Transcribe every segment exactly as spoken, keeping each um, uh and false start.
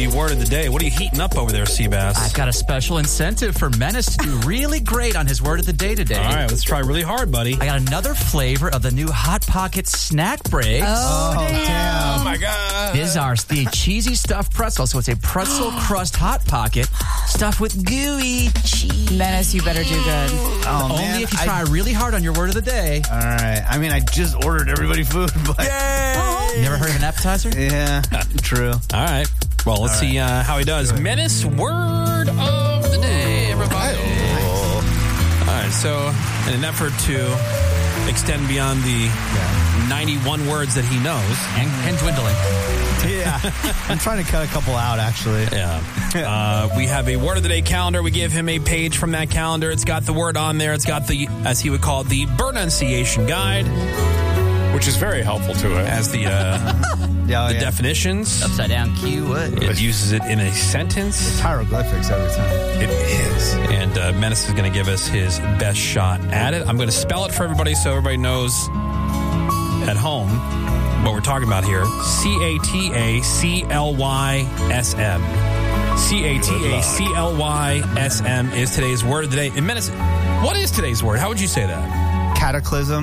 word of the day. What are you heating up over there, Seabass? I've got a special incentive for Menace to do really great on his word of the day today. All right, let's try really hard, buddy. I got another flavor of the new Hot Pocket snack breaks. Oh, Oh, damn. damn. Oh, my God. This is our the cheesy stuffed pretzel. So it's a pretzel crust Hot Pocket stuffed with gooey cheese. Menace, you better do good. Oh, Only man. if you I- try really hard on your word of the day. All right. I mean, I just ordered everybody food, but You never heard of an appetizer? yeah, true. All right. Well, let's see uh, how he does. Menace word of the day, everybody. All right. So, in an effort to extend beyond the ninety-one words that he knows. And, and dwindling. Yeah. I'm trying to cut a couple out, actually. Yeah. Uh, we have a word of the day calendar. We give him a page from that calendar. It's got the word on there. It's got the, as he would call it, the pronunciation guide, Which is very helpful to it. as the, uh, Yeah, oh, the yeah. definitions. Upside down Q. What? It uses it in a sentence. Hieroglyphics every time. It is. And uh, Menace is going to give us his best shot at it. I'm going to spell it for everybody so everybody knows at home what we're talking about here. C A T A C L Y S M. C A T A C L Y S M is today's word of the day. And Menace, what is today's word? How would you say that? Cataclysm.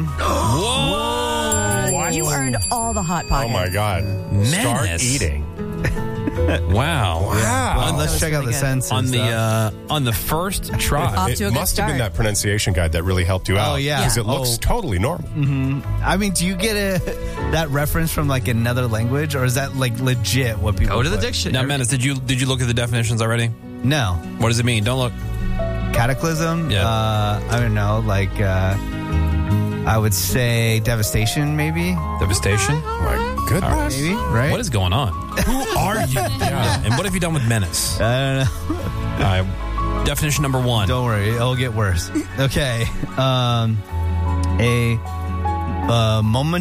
Whoa! What? You earned all the Hot Pockets. Oh, my God. Start Menace. eating. Wow. Wow. Well, let's was check out really the good. sentences. On the uh, uh, on the first try. Off It to a good must have been start. that pronunciation guide that really helped you out. Oh, yeah. Because it Yeah. looks Oh. totally normal. I mean, do you get a that reference from like another language, or is that like legit what people Go to the put? dictionary. Now, Menace, did you did you look at the definitions already? No. What does it mean? Don't look. Cataclysm? Yeah. Uh, I don't know. Like, uh, I would say devastation, maybe? Devastation. Oh, my goodness. Maybe, right? What is going on? Who are you? Yeah. And what have you done with Menace? I don't know. All right. Definition number one. Don't worry, it'll get worse. Okay. Um, a uh, moment,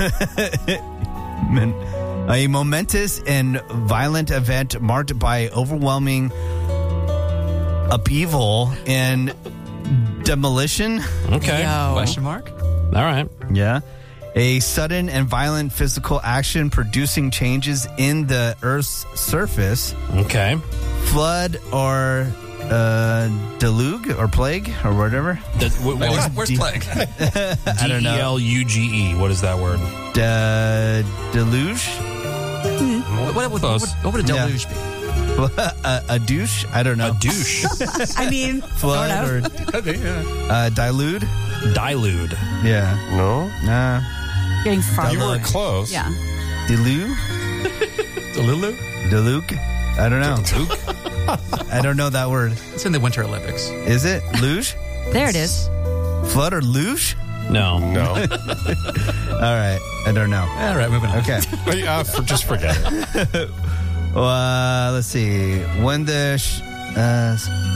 men- a momentous and violent event marked by overwhelming upheaval and demolition. Okay. Yo. Question mark? All right. Yeah. A sudden and violent physical action producing changes in the Earth's surface, Okay. flood or uh, deluge or plague or whatever. That, wh- Wait, what where's, is where's plague? I don't D E know. L U G E? What is that word? De- deluge? what, what, what, Close. what, what would a Yeah. deluge be? a, a douche? I don't know. A douche. I mean, Flood sort or of. uh, dilute? Dilute. Yeah. No? Nah. Getting far. You were Dilute. close. Yeah. Delu? Dilute? Deluge? I don't know. I don't know that word. It's in the Winter Olympics. Is it luge? There it is. Flood or luge? No. No. All right. I don't know. All right, moving on. Okay. But, uh, for, just forget it. Well, uh, let's see. When the sh- uh,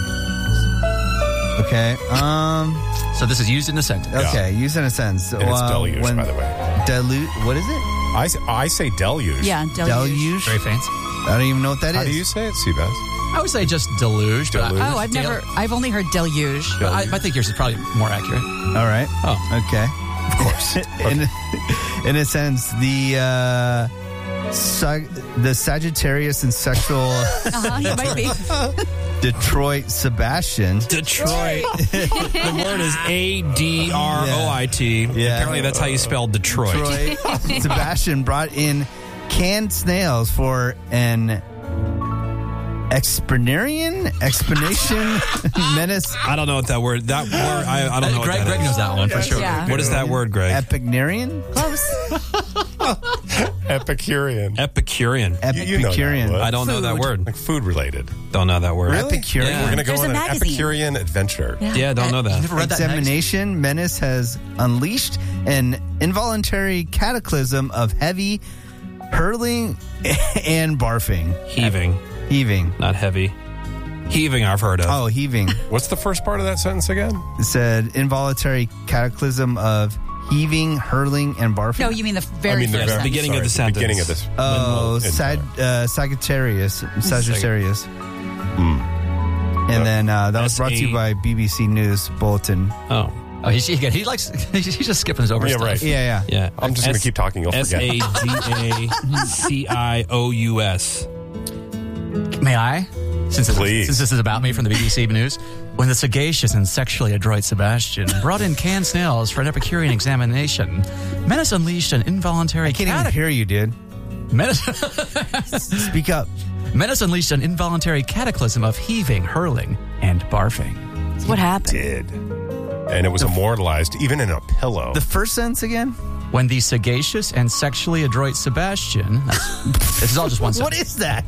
okay. Um. So this is used in a sentence. Okay. Use in a sentence. And it's Well, deluge, when by the way. Dilute. What is it? I, s- I say deluge. Yeah. Deluge. Deluge. Very fancy. I don't even know what that is. How do you say it, Seabass? I would say just deluge. but I- Deluge. Oh, I've Del- never. I've only heard deluge. but I, I think yours is probably more accurate. All right. Oh. Okay. Of course. in, in a sense, the uh, Sag- the Sagittarius and sexual Uh-huh, he might be. Detroit Sebastian. Detroit. The word is A D R O I T. Yeah. Apparently that's how you spell Detroit. Detroit Sebastian brought in canned snails for an explanation explanation menace I don't know what that word. That word. I, I don't know. Greg, what that Greg is. knows that one for sure. Yeah. What is that word, Greg? Epicnarian Close. Epicurean. Epicurean. You- you know that Epicurean word. I don't know that Food. word. Like food related. Don't know that word. Epicurean Yeah. We're going to go There's on a an magazine. Epicurean adventure. Yeah, don't know You that. never read that next? examination menace has unleashed an involuntary cataclysm of heavy hurling and barfing Heaving, heaving not heavy. Heaving, I've heard of. oh heaving. What's the first part of that sentence again? It said involuntary cataclysm of heaving, hurling, and barfing. No, you mean the very I mean, the first very- sentence. beginning sorry, of the sentence. Beginning of this. Oh, When- Sag, uh, Sagittarius. Sagittarius. Hmm. And then uh, that was brought to S A you by B B C News Bulletin. Oh, Oh, he's, he, he likes. He's just skipping his over Yeah, stuff. right. Yeah, yeah. yeah. I'm just going to keep talking. You'll S forget. A D A C I O U S. May I? Since, it- Please. since this is about me from the B B C News. When the sagacious and sexually adroit Sebastian brought in canned snails for an Epicurean examination, Menace unleashed an involuntary... I can't even hear you, dude. Menace... Speak up. Menace unleashed an involuntary cataclysm of heaving, hurling, and barfing. What happened? Did. And it was immortalized, even in a pillow. The first sentence again? When the sagacious and sexually adroit Sebastian... that's- this is all just one What sentence. is that?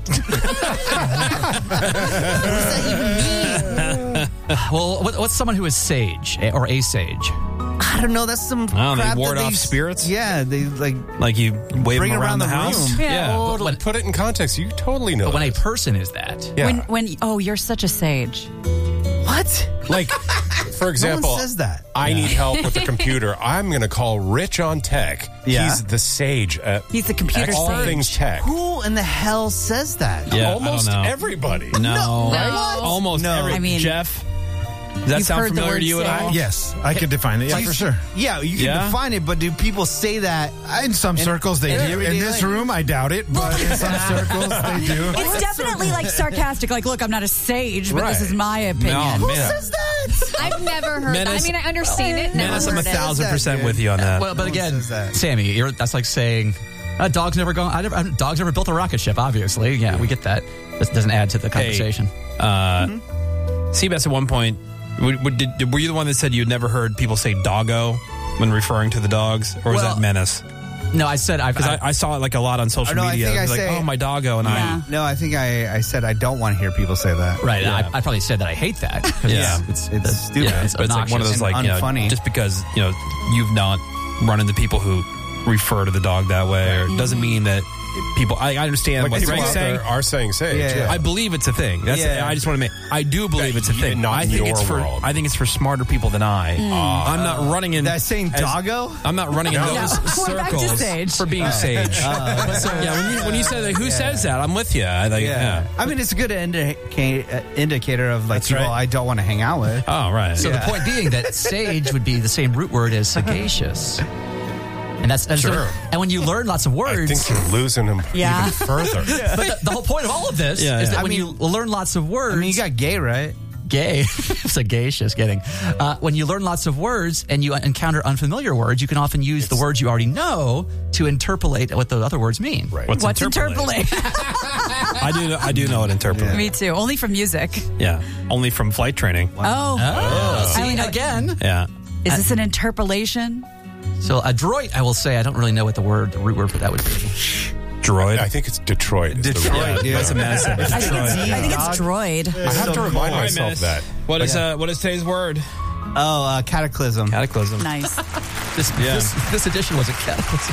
Well, what, what's someone who is sage eh, or a sage? I don't know. That's some. Oh, they crap ward that off they- spirits? Yeah, they like. Like you wave Bring them around, around the, the house? room. Yeah. But when, Put it in context. You totally know but when a this. person is that... Yeah. When, when, oh, you're such a sage. What? Like, for example, No one says that. I need help with the computer. I'm going to call Rich on tech. Yeah. He's the sage at He's the computer all sage. things tech. Who in the hell says that? Yeah, Almost I don't know. everybody. No. No. Right? Almost No. every. I mean, Jeff, does that you've sound heard the familiar word to you at all? sage. Yes, I could define it. Yeah, for sure. Yeah, you can Yeah? define it, but do people say that? In some In- circles, they in do. In everyday this life. room, I doubt it, but in some circles, they do. It's definitely like sarcastic. Like, look, I'm not a sage, but this Right. is my opinion. No, Who man. says that? I've never heard Menace- that. I mean, I understand it. Never Menace, I'm a heard it. thousand that, percent dude. with you on that. Well, but one again, says that. Sammy, you're, that's like saying a dog's never gone. I never, I, dog's never built a rocket ship. Obviously, yeah, we get that. This doesn't add to the conversation. Uh, Seabass, at one point, w- w- did, were you the one that said you'd never heard people say doggo when referring to the dogs, or was Well, that Menace? No, I said I've. Because I, I, I saw it like a lot on social Oh, no, I media. think I It was like, say- oh, my doggo, and Yeah. No, I think I, I said I don't want to hear people say that. right. Yeah. I, I probably said that I hate that. 'cause Yeah. it's, It's it's, stupid. yeah, it's but it's like one of those obnoxious. like you know, unfunny. just because you know you've not run into people who refer to the dog that way, or it doesn't mean that people. I, I understand Like what people Greg's out saying. there are saying sage. Yeah, Yeah, yeah. I believe it's a thing. That's Yeah. I just want to make. I do believe Yeah, it's a you- thing. not I in think your it's for. world. I think it's for smarter people than I. I'm not running in. That saying as- doggo? I'm not running in No. those No, we're back to circles sage. for being sage. So, yeah, when you, when you said like, who says that, I'm with you. I like, yeah. I mean, it's a good indica- uh, indicator of like That's people right. I don't want to hang out with. Oh, right. So Yeah. the point being that sage would be the same root word as sagacious. And that's, that's Sure. and when you learn lots of I words, think you're losing him Yeah. even further. but the, the whole point of all of this Yeah, is yeah. that I when mean- you learn lots of words, I mean, you got gay, right? gay, sagacious, getting. Uh, when you learn lots of words and you encounter unfamiliar words, you can often use the words you already know to interpolate what the other words mean. Right. What's, What's interpolate? interpolate? I do. I do know what interpolate. Me too. Only from music. Yeah, only from flight training. Oh. Oh, see, I only know- again. Yeah. Is this an interpolation? So adroit, I will say, I don't really know what the word, the root word for that would be. Droid. I think it's Detroit. is the Detroit, word. dude. That's a medicine. I think it's, I think it's droid. I have to remind All right, myself Menace. that. What is uh, what is today's word? Oh, uh, cataclysm. Cataclysm. Nice. This, Yeah. this, this edition was a cataclysm.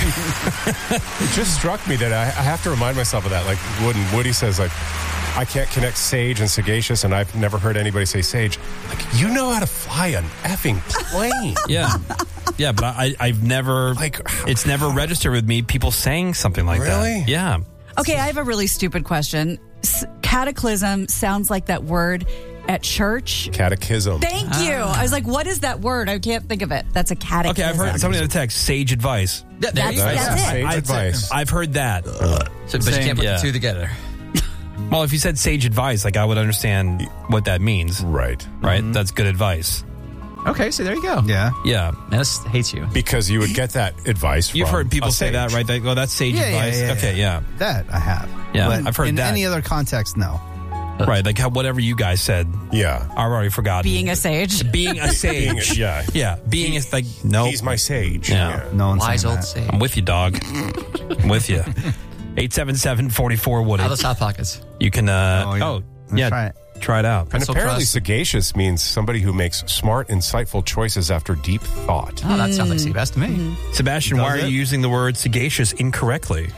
It just struck me that I, I have to remind myself of that. Like when Woody says, like, I can't connect sage and sagacious, and I've never heard anybody say sage. Like, you know how to fly an effing plane. Yeah. Yeah, but I, I've never, Like, it's never registered with me, people saying something like Really? that. Yeah. Okay, I have a really stupid question. S- cataclysm sounds like that word at church. Catechism. Thank you. I was like, what is that word? I can't think of it. That's a cataclysm. Okay, I've heard somebody in the text, sage advice. Yeah, there you go. That's- that's it. Sage I- advice. I've heard that. So, but you can't put yeah. the two together. Well, if you said sage advice, like I would understand what that means, Right. right? That's good advice. Okay, so there you go. Yeah. Yeah. Menace hates you. Because you would get that advice from You've heard people a say sage. that, right? They go, that's sage Yeah, yeah, advice. yeah, okay, yeah. That I have. Yeah, But I've heard in that. any other context, no. Right, like how whatever you guys said, Yeah. I've already forgotten. Being a sage. Being a Being a- sage. yeah. Yeah, being is like, no. He's my sage. Yeah. No one's Wise saying old that. sage. I'm with you, dog. I'm with you. eight seven seven, four four, Woody. Out of the Hot Pockets. You can, uh, Oh, yeah. oh, Let's yeah, try it. try it out. And Pretzel apparently crust. sagacious means somebody who makes smart, insightful choices after deep thought. Oh, that sounds like Seabass to me. Sebastian, why Does are it? you using the word sagacious incorrectly?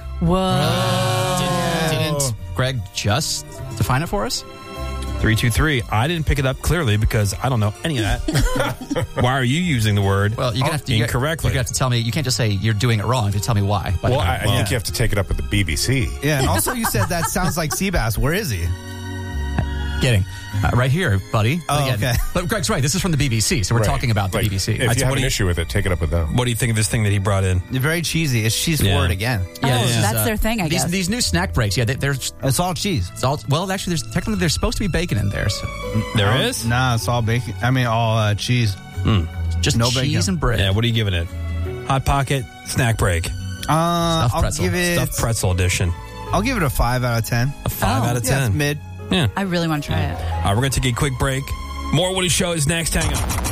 Whoa. Didn't Greg just define it for us? three two three. I didn't pick it up clearly because I don't know any of that. Why are you using the word Well, you're gonna have to you incorrectly? You're gonna have to tell me. You can't just say you're doing it wrong. You have to tell me why. But Well, I, I Well- think you have to take it up with the B B C. Yeah, and also you said that sounds like Seabass. Where is he? Kidding. Uh, right here, buddy. Oh, Again. okay. But Greg's right. This is from the B B C, so we're Right. talking about the Like, B B C. If That's you have what an he- issue with it, take it up with them. What do you think of this thing that he brought in? Very cheesy. It's cheese Yeah. forward again. Oh, this is, that's their thing, I these, guess. These new snack breaks, yeah, they, they're It's all cheese. it's all, well, actually, there's technically there's supposed to be bacon in there, so There Um, is? Nah, it's all bacon. I mean, all uh, cheese. just No cheese bacon. and bread. Yeah, what are you giving it? Hot Pocket snack break. Uh, Stuffed I'll pretzel. give it. Stuffed pretzel edition. I'll give it a five out of ten. A five Oh. out of Yeah, it's ten. mid. Yeah. I really want to try it. All right, we're going to take a quick break. More Woody Show is next. Hang on.